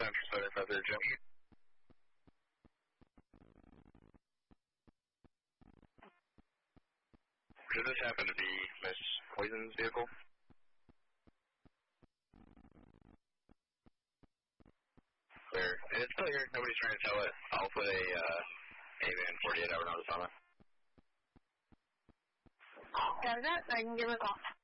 Central 75 there, Jim. Should this happen to be Miss Poison's vehicle? Clear. And it's clear. Nobody's trying to tell it. I'll put a van 48-hour notice on it. Got that? I can give it a call.